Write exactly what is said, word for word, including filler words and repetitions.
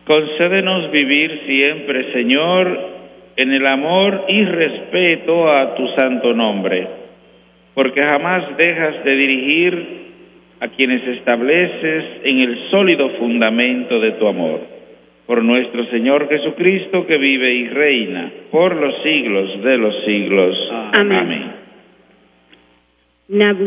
Concédenos vivir siempre, Señor, en el amor y respeto a tu santo nombre, porque jamás dejas de dirigir a quienes estableces en el sólido fundamento de tu amor. Por nuestro Señor Jesucristo, que vive y reina por los siglos de los siglos. Amén. Amén. Amén.